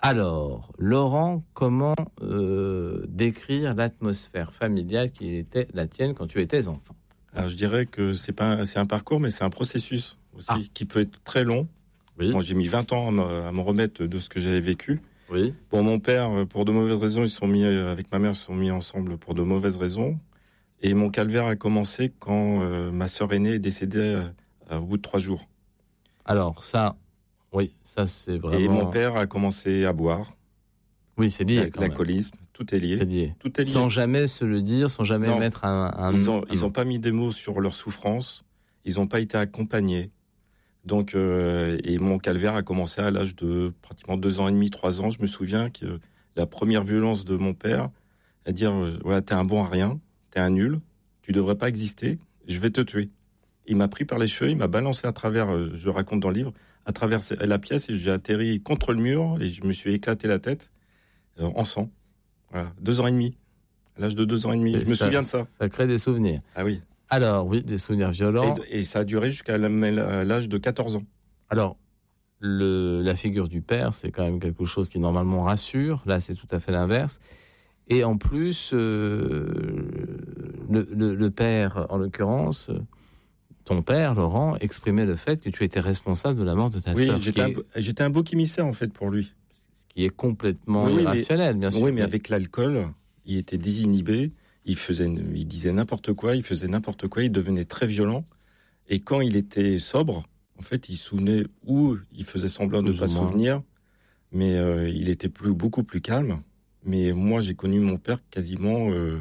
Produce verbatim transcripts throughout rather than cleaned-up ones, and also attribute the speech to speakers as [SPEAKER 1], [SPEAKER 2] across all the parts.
[SPEAKER 1] Alors, Laurent, comment euh, décrire l'atmosphère familiale qui était la tienne quand tu étais enfant ?
[SPEAKER 2] Alors, je dirais que c'est pas un, c'est un parcours, mais c'est un processus aussi ah. qui peut être très long.
[SPEAKER 1] Oui.
[SPEAKER 2] Moi, j'ai mis vingt ans à me, à me remettre de ce que j'avais vécu.
[SPEAKER 1] Oui.
[SPEAKER 2] Pour mon père, pour de mauvaises raisons, ils sont mis avec ma mère, ils sont mis ensemble pour de mauvaises raisons. Et mon calvaire a commencé quand euh, ma sœur aînée est décédée euh, au bout de trois jours.
[SPEAKER 1] Alors ça, oui, ça c'est vraiment.
[SPEAKER 2] Et mon père a commencé à boire.
[SPEAKER 1] Oui, c'est lié. Quand
[SPEAKER 2] l'alcoolisme,
[SPEAKER 1] même.
[SPEAKER 2] tout est lié.
[SPEAKER 1] C'est lié.
[SPEAKER 2] Tout est lié.
[SPEAKER 1] Sans jamais se le dire, sans jamais
[SPEAKER 2] non.
[SPEAKER 1] mettre un. un
[SPEAKER 2] ils ont,
[SPEAKER 1] un...
[SPEAKER 2] ils ont pas mis des mots sur leur souffrance. Ils n'ont pas été accompagnés. Donc, euh, et mon calvaire a commencé à l'âge de pratiquement deux ans et demi, trois ans. Je me souviens que la première violence de mon père, à dire, euh, voilà, t'es un bon à rien, t'es un nul, tu devrais pas exister, je vais te tuer. Il m'a pris par les cheveux, il m'a balancé à travers, euh, je raconte dans le livre, à travers la pièce et j'ai atterri contre le mur et je me suis éclaté la tête euh, en sang. Voilà, deux ans et demi. À l'âge de deux ans et demi, et je me
[SPEAKER 1] ça,
[SPEAKER 2] souviens de ça.
[SPEAKER 1] Ça crée des souvenirs.
[SPEAKER 2] Ah oui.
[SPEAKER 1] Alors, oui, des souvenirs violents.
[SPEAKER 2] Et, et ça a duré jusqu'à l'âge de quatorze ans.
[SPEAKER 1] Alors, le, la figure du père, c'est quand même quelque chose qui normalement rassure. Là, c'est tout à fait l'inverse. Et en plus, euh, le, le, le père, en l'occurrence, ton père, Laurent, exprimait le fait que tu étais responsable de la mort de ta
[SPEAKER 2] oui,
[SPEAKER 1] sœur.
[SPEAKER 2] Oui, j'étais, un,
[SPEAKER 1] est...
[SPEAKER 2] j'étais un beau émissaire, en fait, pour lui.
[SPEAKER 1] Ce qui est complètement
[SPEAKER 2] oui,
[SPEAKER 1] irrationnel,
[SPEAKER 2] mais,
[SPEAKER 1] bien sûr.
[SPEAKER 2] Oui, mais avec l'alcool, il était désinhibé. Il faisait, il disait n'importe quoi, il faisait n'importe quoi, il devenait très violent. Et quand il était sobre, en fait, il se souvenait ou il faisait semblant de ne pas se souvenir, mais euh, il était plus, beaucoup plus calme. Mais moi, j'ai connu mon père quasiment euh,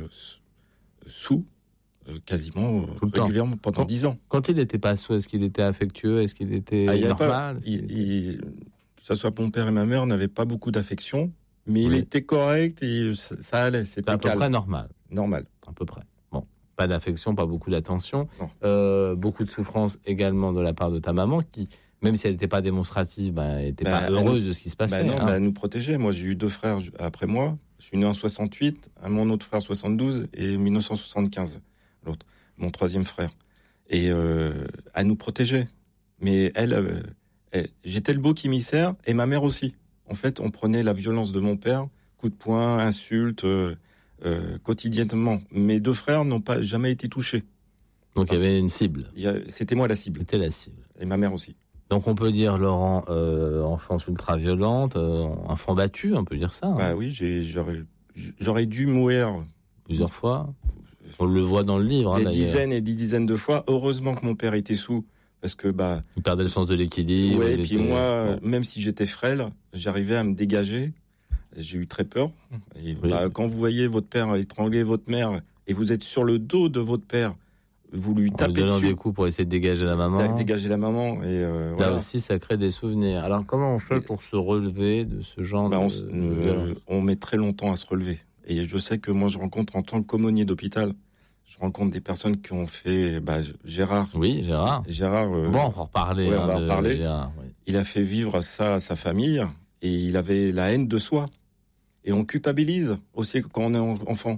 [SPEAKER 2] sous, euh, quasiment
[SPEAKER 1] Tout le
[SPEAKER 2] régulièrement
[SPEAKER 1] temps.
[SPEAKER 2] pendant dix ans.
[SPEAKER 1] Quand il n'était pas sous, est-ce qu'il était affectueux ? Est-ce qu'il était
[SPEAKER 2] ah, il
[SPEAKER 1] normal ?
[SPEAKER 2] pas, il, il, Que ce soit mon père et ma mère, n'avaient pas beaucoup d'affection. Mais oui. Il était correct et ça, ça allait, c'était
[SPEAKER 1] à peu
[SPEAKER 2] calme.
[SPEAKER 1] près normal.
[SPEAKER 2] Normal.
[SPEAKER 1] À peu près. Bon, pas d'affection, pas beaucoup d'attention. Euh, beaucoup de souffrance également de la part de ta maman qui, même si elle n'était pas démonstrative, ben, elle n'était bah, pas heureuse nous, de ce qui se passait.
[SPEAKER 2] Bah non,
[SPEAKER 1] hein.
[SPEAKER 2] bah, elle nous protégeait. Moi, j'ai eu deux frères après moi. Je suis né en soixante-huit, mon autre frère soixante-douze et mille neuf cent soixante-quinze, l'autre, mon troisième frère. Et euh, elle nous protégeait. Mais elle, euh, elle j'étais le beau émissaire et ma mère aussi. En fait, on prenait la violence de mon père, coups de poing, insultes, euh, euh, quotidiennement. Mes deux frères n'ont pas jamais été touchés.
[SPEAKER 1] Donc il y avait une cible.
[SPEAKER 2] Il y a, c'était moi la cible.
[SPEAKER 1] C'était la cible.
[SPEAKER 2] Et ma mère aussi.
[SPEAKER 1] Donc on peut dire, Laurent, euh, enfance ultra-violente, euh, enfant battu, on peut dire ça. Hein.
[SPEAKER 2] Bah oui, j'ai, j'aurais, j'aurais dû mourir.
[SPEAKER 1] Plusieurs fois. On le voit dans le livre.
[SPEAKER 2] Des
[SPEAKER 1] hein,
[SPEAKER 2] dizaines et des dizaines de fois. Heureusement que mon père était sous. Parce que bah,
[SPEAKER 1] il perdait le sens de l'équilibre.
[SPEAKER 2] Ouais, et puis
[SPEAKER 1] était...
[SPEAKER 2] moi,
[SPEAKER 1] bon.
[SPEAKER 2] même si j'étais frêle, j'arrivais à me dégager. J'ai eu très peur. Et
[SPEAKER 1] oui.
[SPEAKER 2] bah, quand vous voyez votre père étrangler votre mère et vous êtes sur le dos de votre père, vous lui tapez
[SPEAKER 1] en
[SPEAKER 2] dessus.
[SPEAKER 1] des coups pour essayer de dégager la maman.
[SPEAKER 2] Dégager la maman. Et euh,
[SPEAKER 1] là
[SPEAKER 2] voilà.
[SPEAKER 1] aussi, ça crée des souvenirs. Alors, comment on fait pour se relever de ce genre
[SPEAKER 2] bah,
[SPEAKER 1] de,
[SPEAKER 2] on,
[SPEAKER 1] de
[SPEAKER 2] euh, on met très longtemps à se relever. Et je sais que moi, je rencontre en tant qu'aumônier d'hôpital. Je rencontre des personnes qui ont fait... Bah, Gérard.
[SPEAKER 1] Oui, Gérard.
[SPEAKER 2] Gérard euh,
[SPEAKER 1] bon, on va en reparler.
[SPEAKER 2] Ouais,
[SPEAKER 1] hein,
[SPEAKER 2] on va en
[SPEAKER 1] de,
[SPEAKER 2] reparler.
[SPEAKER 1] De Gérard, oui.
[SPEAKER 2] Il a fait vivre ça à sa famille et il avait la haine de soi. Et on culpabilise aussi quand on est enfant.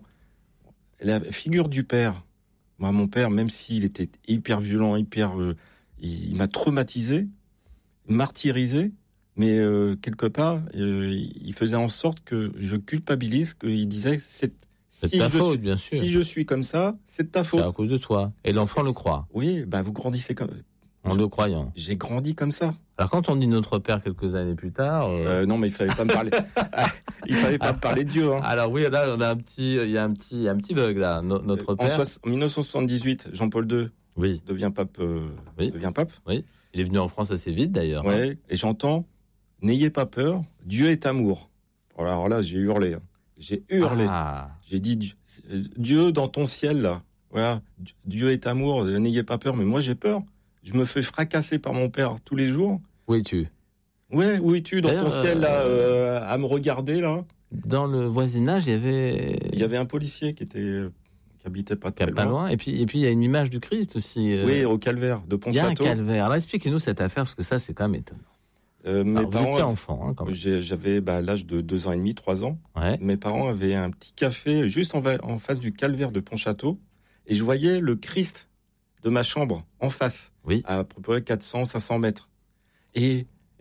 [SPEAKER 2] La figure du père. Moi, mon père, même s'il était hyper violent, hyper... Euh, il, il m'a traumatisé, martyrisé, mais euh, quelque part, euh, il faisait en sorte que je culpabilise, qu'il disait... c'est
[SPEAKER 1] C'est
[SPEAKER 2] si
[SPEAKER 1] ta
[SPEAKER 2] je
[SPEAKER 1] faute,
[SPEAKER 2] suis,
[SPEAKER 1] bien sûr.
[SPEAKER 2] Si je suis comme ça, c'est de ta faute.
[SPEAKER 1] C'est à cause de toi. Et l'enfant le croit.
[SPEAKER 2] Oui, bah vous grandissez comme...
[SPEAKER 1] En le croyant.
[SPEAKER 2] J'ai grandi comme ça.
[SPEAKER 1] Alors quand on dit notre père quelques années plus tard... Euh...
[SPEAKER 2] Euh, non, mais il fallait pas me parler... il fallait pas me parler de Dieu. Hein.
[SPEAKER 1] Alors oui, là, on a un petit... il y a un petit, un petit bug, là. No- notre
[SPEAKER 2] en
[SPEAKER 1] père...
[SPEAKER 2] En dix-neuf cent soixante-dix-huit, Jean-Paul deux
[SPEAKER 1] oui.
[SPEAKER 2] devient pape. Euh,
[SPEAKER 1] oui.
[SPEAKER 2] devient pape.
[SPEAKER 1] Oui. Il est venu en France assez vite, d'ailleurs.
[SPEAKER 2] Ouais.
[SPEAKER 1] Hein.
[SPEAKER 2] Et j'entends, n'ayez pas peur, Dieu est amour. Alors là, j'ai hurlé. Hein. J'ai hurlé.
[SPEAKER 1] Ah.
[SPEAKER 2] J'ai dit, Dieu dans ton ciel, là. Voilà. Dieu est amour, n'ayez pas peur. Mais moi, j'ai peur. Je me fais fracasser par mon père tous les jours.
[SPEAKER 1] Où es-tu ?
[SPEAKER 2] Ouais, où es-tu dans ton euh, ciel, là, euh, à me regarder, là ?
[SPEAKER 1] Dans le voisinage, il y avait...
[SPEAKER 2] Il y avait un policier qui était... qui habitait pas très
[SPEAKER 1] pas
[SPEAKER 2] loin.
[SPEAKER 1] loin. Et puis, et puis, il y a une image du Christ aussi. Euh...
[SPEAKER 2] Oui, au calvaire de Pontchâteau.
[SPEAKER 1] Il y a un calvaire. Alors, expliquez-nous cette affaire, parce que ça, c'est quand même étonnant.
[SPEAKER 2] Euh, mes
[SPEAKER 1] Alors,
[SPEAKER 2] parents,
[SPEAKER 1] vous étiez enfant, hein, quand même.
[SPEAKER 2] J'avais bah, l'âge de deux ans et demi, trois ans.
[SPEAKER 1] Ouais.
[SPEAKER 2] Mes parents avaient un petit café juste en, va- en face du calvaire de Pontchâteau. Et je voyais le Christ de ma chambre en face.
[SPEAKER 1] Oui.
[SPEAKER 2] À peu près quatre cents, cinq cents mètres. Et...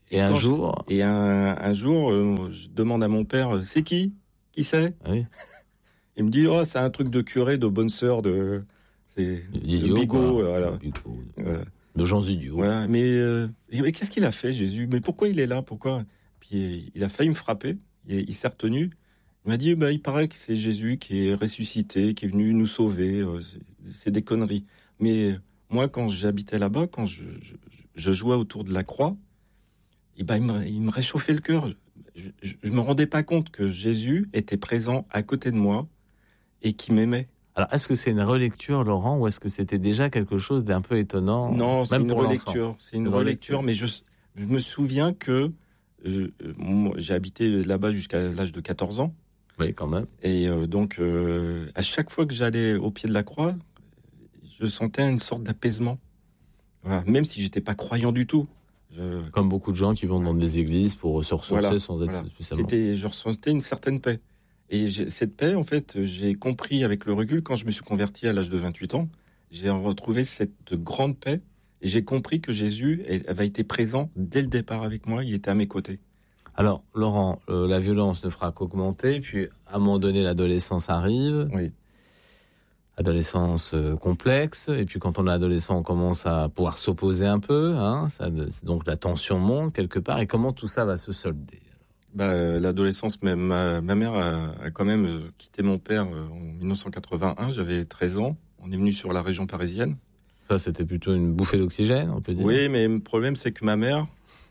[SPEAKER 1] Et, et un jour
[SPEAKER 2] je, Et un, un jour, euh, je demande à mon père, c'est qui Qui c'est?
[SPEAKER 1] Oui.
[SPEAKER 2] Il me dit, oh, c'est un truc de curé, de bonne sœur, de... C'est
[SPEAKER 1] idiot,
[SPEAKER 2] de bigot,
[SPEAKER 1] quoi.
[SPEAKER 2] voilà.
[SPEAKER 1] De, bigot, de,
[SPEAKER 2] euh,
[SPEAKER 1] de gens idiots.
[SPEAKER 2] Voilà. Mais, euh, mais qu'est-ce qu'il a fait, Jésus? Mais pourquoi il est là? Pourquoi? Puis il a failli me frapper. Il, il s'est retenu. Il m'a dit, bah, il paraît que c'est Jésus qui est ressuscité, qui est venu nous sauver. C'est, c'est des conneries. Mais moi, quand j'habitais là-bas, quand je, je, je jouais autour de la croix, et ben, il, me, il me réchauffait le cœur. Je ne me rendais pas compte que Jésus était présent à côté de moi et qui m'aimait.
[SPEAKER 1] Alors, est-ce que c'est une relecture, Laurent, ou est-ce que c'était déjà quelque chose d'un peu étonnant?
[SPEAKER 2] Non, c'est
[SPEAKER 1] même
[SPEAKER 2] une
[SPEAKER 1] pour
[SPEAKER 2] relecture. C'est une, une relecture, relecture, mais je, je me souviens que euh, moi, j'ai habité là-bas jusqu'à l'âge de quatorze ans.
[SPEAKER 1] Oui, quand même.
[SPEAKER 2] Et euh, donc, euh, à chaque fois que j'allais au pied de la croix, je sentais une sorte d'apaisement. Voilà. Même si j'étais pas croyant du tout. Je...
[SPEAKER 1] Comme beaucoup de gens qui vont dans des églises pour se ressourcer voilà, sans être
[SPEAKER 2] voilà.
[SPEAKER 1] spécialement...
[SPEAKER 2] C'était, je ressentais une certaine paix. Et j'ai, cette paix, en fait, j'ai compris avec le recul, quand je me suis converti à l'âge de vingt-huit ans, j'ai retrouvé cette grande paix. Et j'ai compris que Jésus avait été présent dès le départ avec moi. Il était à mes côtés.
[SPEAKER 1] Alors, Laurent, euh, la violence ne fera qu'augmenter. Puis, à un moment donné, l'adolescence arrive.
[SPEAKER 2] Oui.
[SPEAKER 1] Adolescence euh, complexe, et puis quand on est adolescent, on commence à pouvoir s'opposer un peu, hein, ça, donc la tension monte quelque part, et comment tout ça va se solder?
[SPEAKER 2] Bah, l'adolescence, ma, ma, ma mère a, a quand même euh, quitté mon père euh, en dix-neuf cent quatre-vingt-un, j'avais treize ans, on est venu sur la région parisienne.
[SPEAKER 1] Ça, c'était plutôt une bouffée d'oxygène, on peut dire?
[SPEAKER 2] Oui, mais le problème, c'est que ma mère...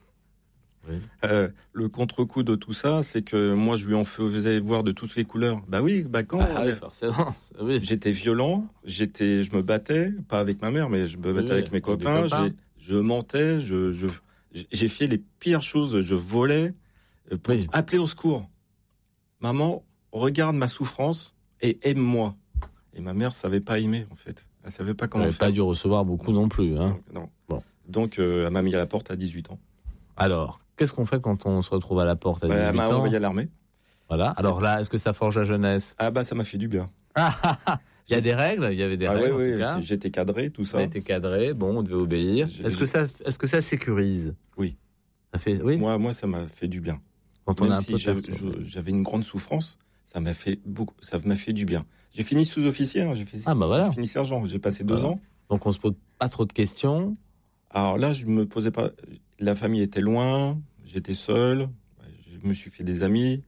[SPEAKER 1] Oui.
[SPEAKER 2] Euh, le contre-coup de tout ça, c'est que moi, je lui en faisais voir de toutes les couleurs. Bah oui, bah quand
[SPEAKER 1] ah, oui, forcément. Oui.
[SPEAKER 2] J'étais violent, j'étais, je me battais, pas avec ma mère, mais je me battais oui, avec mes copains. copains. J'ai, je mentais, je, je, j'ai fait les pires choses. Je volais pour oui. appeler au secours. Maman, regarde ma souffrance et aime-moi. Et ma mère savait pas aimer, en fait. Elle savait pas comment
[SPEAKER 1] Elle
[SPEAKER 2] faire.
[SPEAKER 1] Elle n'a pas dû recevoir beaucoup non, non plus. Hein.
[SPEAKER 2] Non. non.
[SPEAKER 1] Bon.
[SPEAKER 2] Donc, euh, elle m'a mis à la porte à dix-huit ans.
[SPEAKER 1] Alors, qu'est-ce qu'on fait quand on se retrouve à la porte à dix-huit
[SPEAKER 2] bah, elle m'a
[SPEAKER 1] ans?
[SPEAKER 2] envoyé à l'armée.
[SPEAKER 1] Voilà. Alors là, est-ce que ça forge la jeunesse?
[SPEAKER 2] Ah bah ça m'a fait du bien.
[SPEAKER 1] Il y a des règles, il y avait des
[SPEAKER 2] ah,
[SPEAKER 1] règles.
[SPEAKER 2] Oui,
[SPEAKER 1] en
[SPEAKER 2] oui,
[SPEAKER 1] tout cas.
[SPEAKER 2] J'étais cadré, tout ça.
[SPEAKER 1] J'étais cadré, bon, on devait obéir. J'ai, est-ce j'ai... que ça, est-ce que ça sécurise?
[SPEAKER 2] Oui.
[SPEAKER 1] Ça fait, oui.
[SPEAKER 2] Moi, moi, ça m'a fait du bien.
[SPEAKER 1] Quand on
[SPEAKER 2] Même
[SPEAKER 1] a un
[SPEAKER 2] si
[SPEAKER 1] peu
[SPEAKER 2] j'avais, j'avais une grande souffrance, ça m'a fait beaucoup, ça m'a fait du bien. J'ai fini sous-officier, hein, j'ai fait,
[SPEAKER 1] ah bah voilà.
[SPEAKER 2] J'ai fini sergent, j'ai passé deux
[SPEAKER 1] voilà.
[SPEAKER 2] ans.
[SPEAKER 1] Donc on se pose pas trop de questions.
[SPEAKER 2] Alors là, je me posais pas. La famille était loin, j'étais seul, je me suis fait des amis.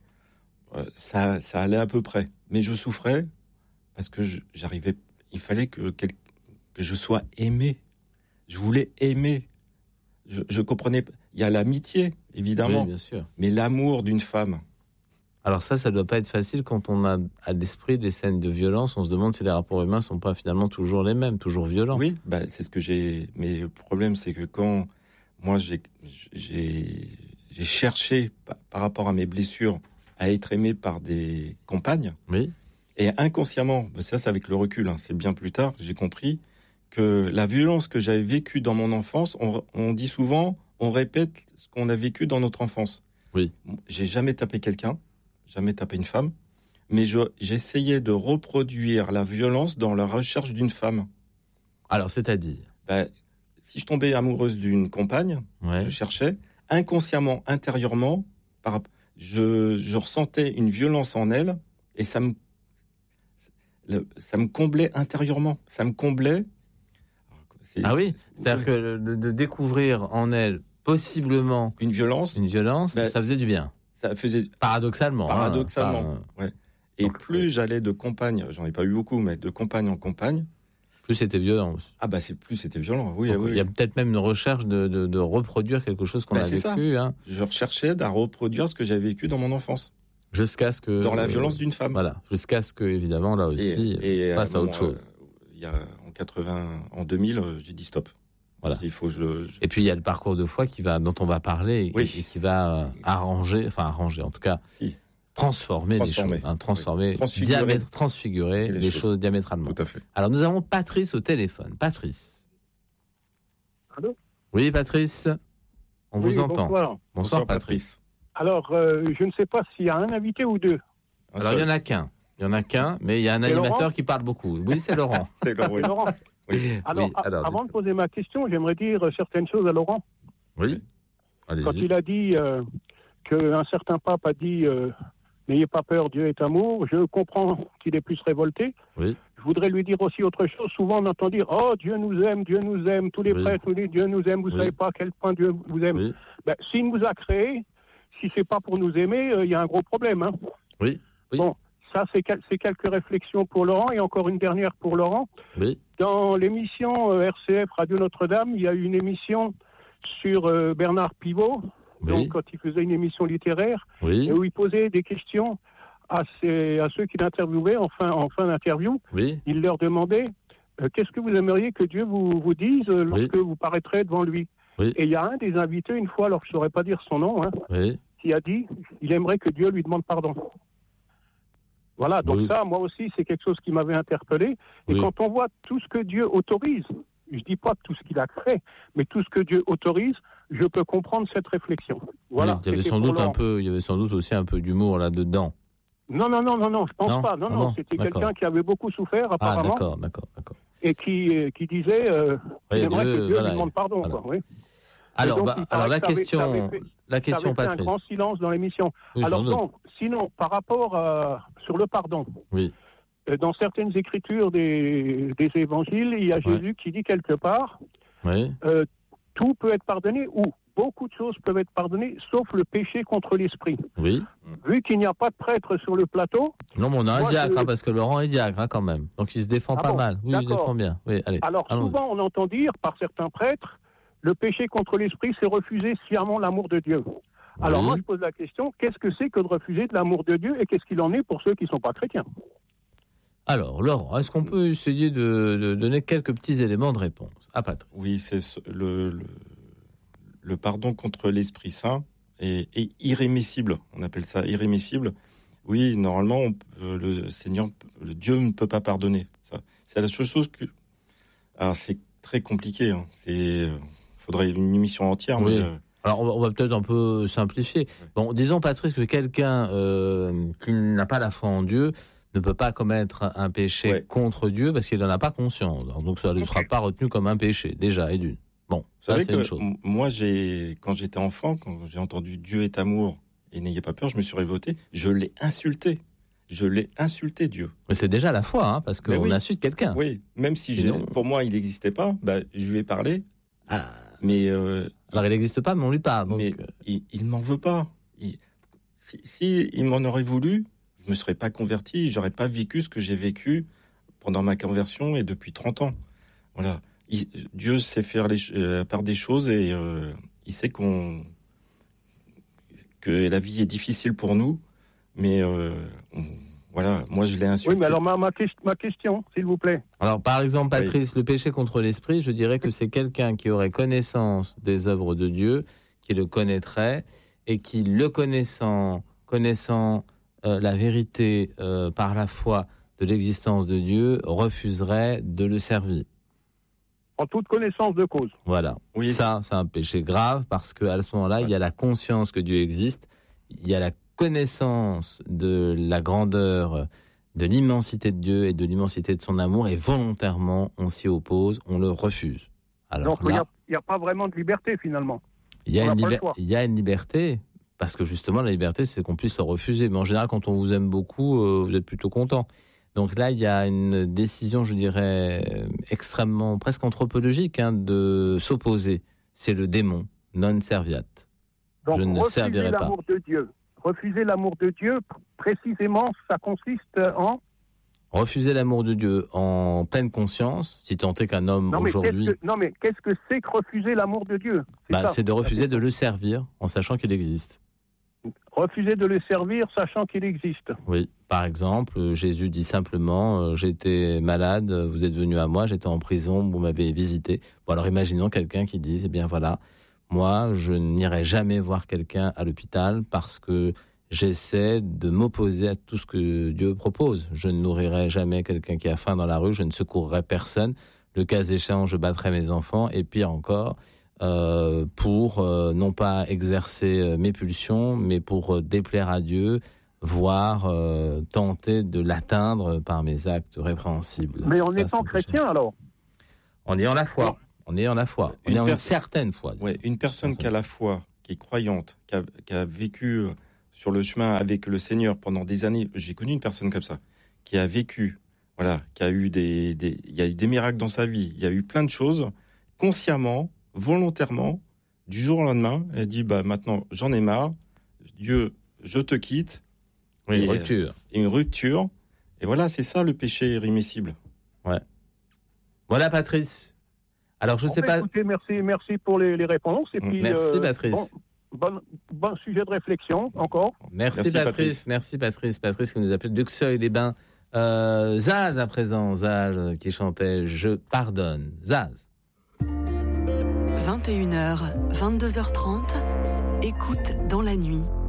[SPEAKER 2] Ça, ça allait à peu près, mais je souffrais parce que je, j'arrivais. Il fallait que, que je sois aimé. Je voulais aimer. Je, je comprenais. Il y a l'amitié, évidemment,
[SPEAKER 1] oui, bien sûr.
[SPEAKER 2] Mais l'amour d'une femme.
[SPEAKER 1] Alors ça, ça doit pas être facile quand on a à l'esprit des scènes de violence. On se demande si les rapports humains sont pas finalement toujours les mêmes, toujours violents.
[SPEAKER 2] Oui, bah, c'est ce que j'ai. Mais le problème, c'est que quand moi j'ai j'ai, j'ai cherché par, par rapport à mes blessures à être aimé par des compagnes.
[SPEAKER 1] Oui.
[SPEAKER 2] Et inconsciemment, ça c'est avec le recul, hein, c'est bien plus tard, j'ai compris que la violence que j'avais vécue dans mon enfance, on, on dit souvent, on répète ce qu'on a vécu dans notre enfance.
[SPEAKER 1] Oui.
[SPEAKER 2] J'ai jamais tapé quelqu'un, jamais tapé une femme, mais je, j'essayais de reproduire la violence dans la recherche d'une femme.
[SPEAKER 1] Alors, c'est-à-dire
[SPEAKER 2] ben, si je tombais amoureuse d'une compagne, ouais. je cherchais, inconsciemment, intérieurement, par, je, je ressentais une violence en elle, et ça me Le, ça me comblait intérieurement, ça me comblait.
[SPEAKER 1] C'est, ah oui, c'est-à-dire que de, de découvrir en elle possiblement
[SPEAKER 2] une violence,
[SPEAKER 1] une violence, ben, ça faisait du bien.
[SPEAKER 2] Ça faisait
[SPEAKER 1] paradoxalement.
[SPEAKER 2] Paradoxalement,
[SPEAKER 1] hein,
[SPEAKER 2] par... ouais. Et donc, plus oui. j'allais de compagne, j'en ai pas eu beaucoup, mais de compagne en compagne,
[SPEAKER 1] plus c'était violent.
[SPEAKER 2] Ah bah c'est plus c'était violent. Oui,
[SPEAKER 1] donc,
[SPEAKER 2] oui.
[SPEAKER 1] Il y a peut-être même une recherche de, de, de reproduire quelque chose qu'on
[SPEAKER 2] ben,
[SPEAKER 1] a vécu. Hein.
[SPEAKER 2] Je recherchais à reproduire ce que j'avais vécu dans mon enfance.
[SPEAKER 1] Jusqu'à ce que...
[SPEAKER 2] Dans la violence d'une femme.
[SPEAKER 1] Voilà, jusqu'à ce que, évidemment, là aussi,
[SPEAKER 2] et, et,
[SPEAKER 1] passe à, à autre chose.
[SPEAKER 2] Il y a, en quatre-vingts, en deux mille, j'ai dit stop.
[SPEAKER 1] Voilà.
[SPEAKER 2] Il faut, je, je...
[SPEAKER 1] Et puis, il y a le parcours de foi qui va, dont on va parler
[SPEAKER 2] oui.
[SPEAKER 1] et, et qui va euh, arranger, enfin arranger, en tout cas, si. transformer, transformer les choses. Hein, transformer, oui. transfigurer, diamètre, transfigurer les, les choses. choses diamétralement.
[SPEAKER 2] Tout à fait.
[SPEAKER 1] Alors, nous avons Patrice au téléphone. Patrice.
[SPEAKER 3] Allô ?
[SPEAKER 1] Oui, Patrice. On
[SPEAKER 3] oui,
[SPEAKER 1] vous entend.
[SPEAKER 3] Bonsoir,
[SPEAKER 1] bonsoir, bonsoir Patrice.
[SPEAKER 3] Alors, euh, je ne sais pas s'il y a un invité ou deux.
[SPEAKER 1] Alors, il n'y en a qu'un. Il n'y en a qu'un, mais il y a un
[SPEAKER 3] c'est
[SPEAKER 1] animateur
[SPEAKER 3] Laurent
[SPEAKER 1] qui parle beaucoup. Oui, c'est Laurent.
[SPEAKER 2] c'est Laurent.
[SPEAKER 3] Laurent. Oui. Alors, oui, alors, avant de poser ma question, j'aimerais dire certaines choses à Laurent.
[SPEAKER 1] Oui. Allez-y.
[SPEAKER 3] quand il a dit euh, qu'un certain pape a dit euh, « N'ayez pas peur, Dieu est amour », je comprends qu'il est plus révolté.
[SPEAKER 1] Oui.
[SPEAKER 3] Je voudrais lui dire aussi autre chose. Souvent, on entend dire « Oh, Dieu nous aime, Dieu nous aime, tous les
[SPEAKER 1] Oui.
[SPEAKER 3] prêtres nous disent Dieu nous aime, vous ne
[SPEAKER 1] Oui.
[SPEAKER 3] savez pas à quel point Dieu vous aime.
[SPEAKER 1] Oui. »
[SPEAKER 3] Ben, s'il nous a créés, si ce n'est pas pour nous aimer, il euh, y a un gros problème. Hein.
[SPEAKER 1] Oui. Oui.
[SPEAKER 3] Bon, ça, c'est, quel- c'est quelques réflexions pour Laurent. Et encore une dernière pour Laurent.
[SPEAKER 1] Oui.
[SPEAKER 3] Dans l'émission euh, R C F Radio Notre-Dame, il y a eu une émission sur euh, Bernard Pivot,
[SPEAKER 1] Oui.
[SPEAKER 3] donc quand il faisait une émission littéraire,
[SPEAKER 1] Oui.
[SPEAKER 3] et où il posait des questions à, ces, à ceux qui l'interviewaient en fin, en fin d'interview.
[SPEAKER 1] Oui.
[SPEAKER 3] Il leur demandait euh, qu'est-ce que vous aimeriez que Dieu vous, vous dise euh, lorsque
[SPEAKER 1] Oui.
[SPEAKER 3] vous paraîtrez devant lui.
[SPEAKER 1] Oui.
[SPEAKER 3] Et il y a un des invités, une fois, alors je ne saurais pas dire son nom, hein,
[SPEAKER 1] Oui.
[SPEAKER 3] qui a dit il aimerait que Dieu lui demande pardon. Voilà, donc
[SPEAKER 1] Oui.
[SPEAKER 3] ça, moi aussi, c'est quelque chose qui m'avait interpellé. Et
[SPEAKER 1] Oui.
[SPEAKER 3] quand on voit tout ce que Dieu autorise, je ne dis pas tout ce qu'il a fait, mais tout ce que Dieu autorise, je peux comprendre cette réflexion. Voilà.
[SPEAKER 1] Oui, il y avait
[SPEAKER 3] C'était
[SPEAKER 1] sans
[SPEAKER 3] pour
[SPEAKER 1] doute un
[SPEAKER 3] Laurent.
[SPEAKER 1] peu, il y avait sans doute aussi un peu d'humour là-dedans.
[SPEAKER 3] Non, non, non, non, non, je pense
[SPEAKER 1] Non
[SPEAKER 3] pas. Non,
[SPEAKER 1] Ah
[SPEAKER 3] non,
[SPEAKER 1] bon,
[SPEAKER 3] c'était
[SPEAKER 1] d'accord.
[SPEAKER 3] quelqu'un qui avait beaucoup souffert,
[SPEAKER 1] Ah,
[SPEAKER 3] apparemment,
[SPEAKER 1] d'accord, d'accord, d'accord.
[SPEAKER 3] et qui, euh, qui disait euh,
[SPEAKER 1] Oui,
[SPEAKER 3] il aimerait
[SPEAKER 1] Dieu,
[SPEAKER 3] que Dieu
[SPEAKER 1] voilà,
[SPEAKER 3] lui demande pardon.
[SPEAKER 1] voilà.
[SPEAKER 3] Quoi, oui.
[SPEAKER 1] Alors,
[SPEAKER 3] donc,
[SPEAKER 1] bah,
[SPEAKER 3] il paraît
[SPEAKER 1] alors la
[SPEAKER 3] que ça avait-
[SPEAKER 1] question,
[SPEAKER 3] ça avait fait-
[SPEAKER 1] la
[SPEAKER 3] Ça
[SPEAKER 1] question,
[SPEAKER 3] avait fait un
[SPEAKER 1] Patrice.
[SPEAKER 3] grand silence dans l'émission.
[SPEAKER 1] Oui,
[SPEAKER 3] Alors
[SPEAKER 1] sans doute.
[SPEAKER 3] bon, sinon, par rapport à, sur le pardon,
[SPEAKER 1] Oui.
[SPEAKER 3] euh, dans certaines écritures des, des évangiles, il y a
[SPEAKER 1] Ouais.
[SPEAKER 3] Jésus qui dit quelque part,
[SPEAKER 1] Oui.
[SPEAKER 3] euh, tout peut être pardonné ou beaucoup de choses peuvent être pardonnées, sauf le péché contre l'esprit.
[SPEAKER 1] Oui.
[SPEAKER 3] Vu qu'il n'y a pas de prêtre sur le plateau,
[SPEAKER 1] Non, mais on a un
[SPEAKER 3] Moi,
[SPEAKER 1] diacre,
[SPEAKER 3] je-
[SPEAKER 1] hein, parce que Laurent est diacre hein, quand même. Donc il se défend
[SPEAKER 3] Ah
[SPEAKER 1] pas
[SPEAKER 3] bon,
[SPEAKER 1] mal. Oui, il
[SPEAKER 3] d'accord.
[SPEAKER 1] défend bien. Oui, allez.
[SPEAKER 3] alors
[SPEAKER 1] allons-y.
[SPEAKER 3] souvent on entend dire par certains prêtres, le péché contre l'esprit, c'est refuser sciemment l'amour de Dieu. Alors
[SPEAKER 1] Oui.
[SPEAKER 3] moi je pose la question, qu'est-ce que c'est que de refuser de l'amour de Dieu et qu'est-ce qu'il en est pour ceux qui ne sont pas chrétiens?
[SPEAKER 1] Alors, Laurent, est-ce qu'on peut essayer de, de donner quelques petits éléments de réponse à Patrice?
[SPEAKER 2] Oui, c'est ce- le, le, le pardon contre l'Esprit Saint est, est irrémissible. On appelle ça irrémissible. Oui, normalement, on peut- le Seigneur, le Dieu ne peut pas pardonner. Ça, c'est la seule chose que. Alors, c'est très compliqué. Hein. C'est, faudrait une émission entière.
[SPEAKER 1] Oui.
[SPEAKER 2] Mais, euh,
[SPEAKER 1] Alors, on va, on va peut-être un peu simplifier. Bon, disons, Patrice, que quelqu'un euh, qui n'a pas la foi en Dieu ne peut pas commettre un péché
[SPEAKER 2] Ouais.
[SPEAKER 1] contre Dieu parce qu'il n'en a pas conscience. Donc, ça ne sera pas retenu comme un péché, déjà, et d'une. Bon,
[SPEAKER 2] Vous
[SPEAKER 1] ça,
[SPEAKER 2] savez
[SPEAKER 1] c'est
[SPEAKER 2] que
[SPEAKER 1] une chose.
[SPEAKER 2] m- moi, j'ai, quand j'étais enfant, quand j'ai entendu Dieu est amour et n'ayez pas peur, je me suis révolté. Je l'ai insulté. Je l'ai insulté, Dieu.
[SPEAKER 1] Mais c'est déjà la foi, hein, parce
[SPEAKER 2] Mais
[SPEAKER 1] qu'on
[SPEAKER 2] oui.
[SPEAKER 1] insulte quelqu'un.
[SPEAKER 2] Oui, même si j'ai-
[SPEAKER 1] Sinon-
[SPEAKER 2] pour moi, il n'existait pas, bah, je lui ai parlé,
[SPEAKER 1] Ah,
[SPEAKER 2] mais, euh,
[SPEAKER 1] alors, il n'existe pas, mais on lui parle. Donc,
[SPEAKER 2] mais
[SPEAKER 1] euh,
[SPEAKER 2] il, il m'en veut pas. Il- si, si il m'en aurait voulu, je me serais pas converti, j'aurais pas vécu ce que j'ai vécu pendant ma conversion et depuis trente ans. Voilà. Il- Dieu sait faire les, ch- euh, la part des choses et euh, il sait qu'on que la vie est difficile pour nous, mais euh, on- voilà, moi je l'ai insulté.
[SPEAKER 3] Oui, mais alors ma, ma, ques- ma question, s'il vous plaît.
[SPEAKER 1] Alors, par exemple, Patrice, le péché contre l'esprit, je dirais que c'est quelqu'un qui aurait connaissance des œuvres de Dieu, qui le connaîtrait, et qui, le connaissant, connaissant euh, la vérité euh, par la foi de l'existence de Dieu, refuserait de le servir.
[SPEAKER 3] En toute connaissance de cause.
[SPEAKER 1] Voilà.
[SPEAKER 2] Oui.
[SPEAKER 1] Ça, c'est un péché grave parce qu'à ce moment-là,
[SPEAKER 2] Ouais.
[SPEAKER 1] il y a la conscience que Dieu existe, il y a la connaissance de la grandeur, de l'immensité de Dieu et de l'immensité de son amour, et volontairement, on s'y oppose, on le refuse. Alors
[SPEAKER 3] Donc il n'y
[SPEAKER 1] là,
[SPEAKER 3] a, il y a pas vraiment de liberté finalement.
[SPEAKER 1] il y, a
[SPEAKER 3] on
[SPEAKER 1] une
[SPEAKER 3] n'a pas le
[SPEAKER 1] liber-
[SPEAKER 3] choix.
[SPEAKER 1] il y a une liberté, parce que justement, la liberté, c'est qu'on puisse le refuser. Mais en général, quand on vous aime beaucoup, euh, vous êtes plutôt content. Donc là, il y a une décision, je dirais, extrêmement, presque anthropologique, hein, de s'opposer. C'est le démon, non serviat.
[SPEAKER 3] Donc
[SPEAKER 1] Je ne
[SPEAKER 3] refuser
[SPEAKER 1] servirai pas.
[SPEAKER 3] l'amour de Dieu. Refuser l'amour de Dieu, précisément, ça consiste en...
[SPEAKER 1] Refuser l'amour de Dieu en pleine conscience, si tant est qu'un homme
[SPEAKER 3] Non mais, qu'est-ce
[SPEAKER 1] aujourd'hui,
[SPEAKER 3] que, non mais qu'est-ce que c'est que refuser l'amour de Dieu? C'est
[SPEAKER 1] bah,
[SPEAKER 3] ça.
[SPEAKER 1] c'est de refuser de le servir en sachant qu'il existe.
[SPEAKER 3] Refuser de le servir, sachant qu'il existe.
[SPEAKER 1] Oui, par exemple, euh, Jésus dit simplement euh, j'étais malade, euh, vous êtes venu à moi, j'étais en prison, vous m'avez visité. Bon, alors imaginons quelqu'un qui dit eh bien voilà, moi je n'irai jamais voir quelqu'un à l'hôpital parce que j'essaie de m'opposer à tout ce que Dieu propose. Je ne nourrirai jamais quelqu'un qui a faim dans la rue, je ne secourrai personne. Le cas échéant, je battrai mes enfants, et pire encore, euh, pour euh, non pas exercer euh, mes pulsions, mais pour euh, déplaire à Dieu, voire euh, tenter de l'atteindre par mes actes répréhensibles.
[SPEAKER 3] Mais en
[SPEAKER 1] Ça,
[SPEAKER 3] étant
[SPEAKER 1] c'est le péché.
[SPEAKER 3] chrétien alors.
[SPEAKER 1] En ayant la foi. En ayant la foi. En
[SPEAKER 2] Une
[SPEAKER 1] ayant une
[SPEAKER 2] personne-
[SPEAKER 1] certaine foi.
[SPEAKER 2] Ouais, une personne qui a la foi, qui est croyante, qui a, qui a vécu sur le chemin avec le Seigneur pendant des années, j'ai connu une personne comme ça, qui a vécu, voilà, qui a eu des, des, il y a eu des miracles dans sa vie, il y a eu plein de choses, consciemment, volontairement, du jour au lendemain, elle dit, bah maintenant j'en ai marre, Dieu, je te quitte.
[SPEAKER 1] Oui,
[SPEAKER 2] et,
[SPEAKER 1] une rupture.
[SPEAKER 2] Et une rupture. Et voilà, c'est ça le péché irrémissible.
[SPEAKER 1] Ouais. Voilà, Patrice. Alors, je ne
[SPEAKER 3] Bon,
[SPEAKER 1] sais
[SPEAKER 3] bah,
[SPEAKER 1] pas.
[SPEAKER 3] Écoutez, merci, merci pour les, les réponses. Et puis,
[SPEAKER 1] Merci,
[SPEAKER 3] euh,
[SPEAKER 1] Patrice.
[SPEAKER 3] Bon, bon, bon sujet de réflexion encore.
[SPEAKER 1] Merci,
[SPEAKER 2] Merci,
[SPEAKER 1] Patrice.
[SPEAKER 2] Patrice.
[SPEAKER 1] Merci, Patrice. Patrice qui nous appelle d'Uxeuil-les-Bains. Euh, Zaz, à présent. Zaz qui chantait « Je pardonne ». Zaz.
[SPEAKER 4] vingt et une heures, vingt-deux heures trente, écoute dans la nuit.